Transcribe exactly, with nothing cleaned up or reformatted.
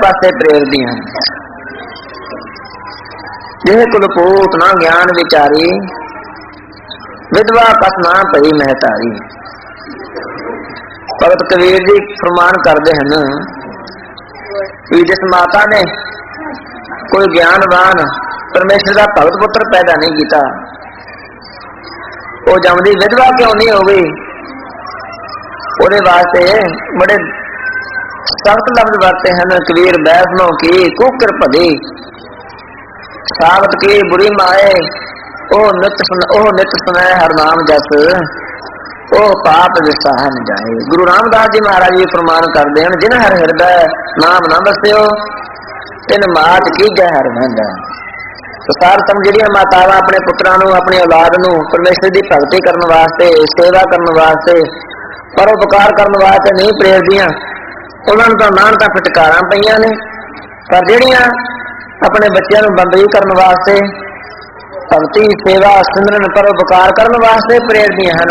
पासे प्रेरदियां जिह कुलपूत ना ज्ञान विचारी विधवा कस ना पई महतारी। भगत कबीर जी फरमान करते हैं कि जिस माता ने कोई ज्ञानवान परमेश्वर का भगत पुत्र पैदा नहीं किया वो जमदी विधवा क्यों नहीं हो गई। ਉਹਦੇ वास्ते बड़े सख्त लफ्ज वरते हैं। कबीर बैसनो की कुकर भदी सावत की बुरी माए ओ नित ओ नित सुनै हर नाम जस ओ पाप विसाह न जाए। गुरु रामदास जी महाराज जी फरमान करते हैं जिन हर हृदय नाम न बसियो तिन मात की जहर महंगा। तो सार तम जिहड़ियां मातावां अपने पुत्रां नूं अपनी औलाद नूं परमेश्वर की भगती करने वास्ते सेवा करने वास्ते परोपकार करने वास्ते नहीं प्रेरदियां उन्होंने तो नानता फटकारां पईयां ने। पर जिहड़ियां अपने बच्चों नूं बंदगी करने वास्ते भगती सेवा सिमरन परोपकार करने वास्ते प्रेरदियां हन